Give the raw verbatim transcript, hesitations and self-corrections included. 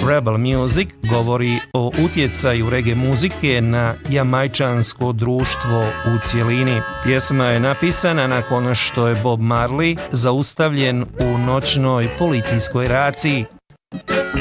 Rebel Music govori o utjecaju reggae muzike na jamajčansko društvo u cijelini. Pjesma je napisana nakon što je Bob Marley zaustavljen u noćnoj policijskoj raciji.